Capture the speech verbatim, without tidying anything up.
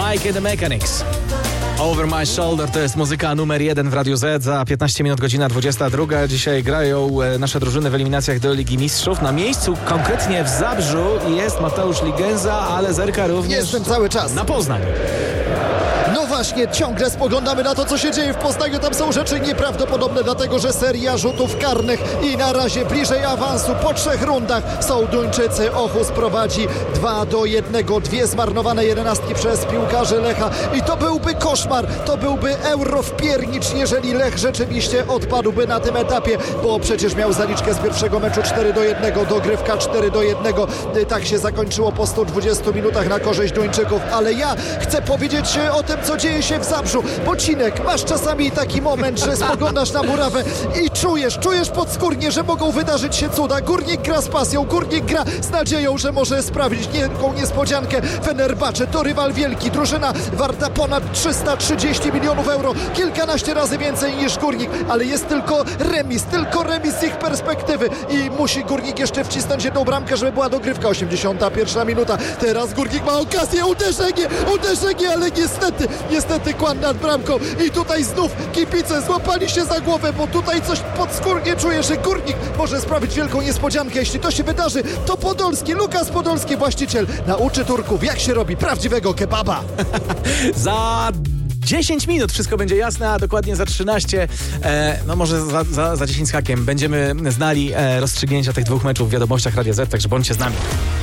Mike and the Mechanics. Over My Shoulder to jest muzyka numer jeden w Radiu Z. Za piętnaście minut, godzina dwudziesta druga. Dzisiaj grają nasze drużyny w eliminacjach do Ligi Mistrzów. Na miejscu, konkretnie w Zabrzu, jest Mateusz Ligenza, ale zerka również... Jestem cały czas. Na Poznań. No właśnie, ciągle spoglądamy na to, co się dzieje w Poznaniu. Tam są rzeczy nieprawdopodobne, dlatego że seria rzutów karnych i na razie bliżej awansu. Po trzech rundach są Duńczycy. Ochus prowadzi dwa do jednego. Dwie zmarnowane jedenastki przez piłkarzy Lecha. I to byłby koszmar. To byłby euro w piernicz, jeżeli Lech rzeczywiście odpadłby na tym etapie, bo przecież miał zaliczkę z pierwszego meczu cztery do jednego. Dogrywka cztery do jednego. Tak się zakończyło po stu dwudziestu minutach na korzyść Duńczyków. Ale ja chcę powiedzieć o tym, co dzieje się w Zabrzu. Bocinek, masz czasami taki moment, że spoglądasz na murawę i czujesz, czujesz podskórnie, że mogą wydarzyć się cuda. Górnik gra z pasją, Górnik gra z nadzieją, że może sprawić wielką niespodziankę. Fenerbahce to rywal wielki, drużyna warta ponad trzysta trzydzieści milionów euro, kilkanaście razy więcej niż Górnik, ale jest tylko remis, tylko remis z ich perspektywy i musi Górnik jeszcze wcisnąć jedną bramkę, żeby była dogrywka. osiemdziesiąta pierwsza minuta. Teraz Górnik ma okazję, uderzenie, uderzenie, ale niestety Niestety kłan nad bramką i tutaj znów kibice złapali się za głowę, bo tutaj coś podskórnie czuję, że Górnik może sprawić wielką niespodziankę. Jeśli to się wydarzy, to Podolski, Lukas Podolski, właściciel, nauczy Turków, jak się robi prawdziwego kebaba. Za dziesięć minut wszystko będzie jasne, a dokładnie za trzynaście, e, no może za, za, za dziesięć z hakiem będziemy znali e, rozstrzygnięcia tych dwóch meczów w wiadomościach Radia Z, także bądźcie z nami.